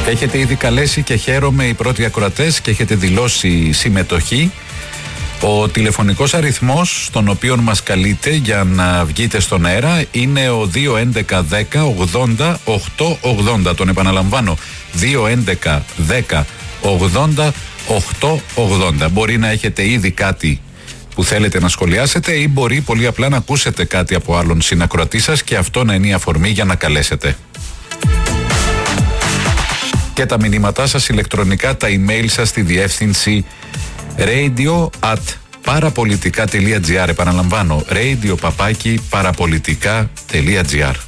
Έχετε ήδη καλέσει και χαίρομαι οι πρώτοι ακροατές και έχετε δηλώσει συμμετοχή. Ο τηλεφωνικός αριθμός στον οποίο μας καλείτε για να βγείτε στον αέρα είναι ο 211 10 80 880. Τον επαναλαμβάνω, 211 10 80 880. Μπορεί να έχετε ήδη κάτι που θέλετε να σχολιάσετε ή μπορεί πολύ απλά να ακούσετε κάτι από άλλον συνακροατή σας και αυτό να είναι η αφορμή για να καλέσετε. Και τα μηνύματά σας ηλεκτρονικά, τα email σας στη διεύθυνση radio@parapolitica.gr. Επαναλαμβάνω, radio@parapolitica.gr.